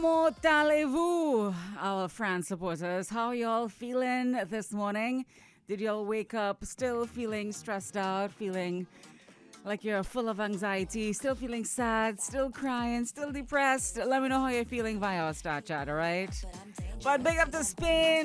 Comment allez-vous, our France supporters? How y'all feeling this morning? Did y'all wake up still feeling stressed out, feeling like you're full of anxiety, still feeling sad, still crying, still depressed? Let me know how you're feeling via our Star Chat, alright? But big up to Spain.